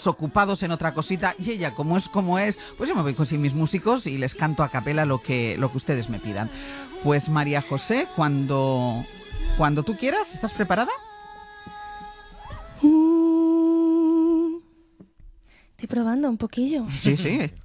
todos ocupados en otra cosita, y ella, como es, pues yo me voy con mis músicos y les canto a capela lo que ustedes me pidan. Pues María José, cuando tú quieras, ¿estás preparada? Estoy probando un poquillo. Sí.